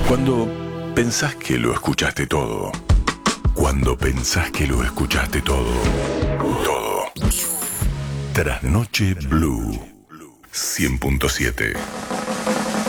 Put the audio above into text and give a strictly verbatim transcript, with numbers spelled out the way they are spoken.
Cuando pensás que lo escuchaste todo. Cuando pensás que lo escuchaste todo. Todo. Trasnoche Blue. cien punto siete.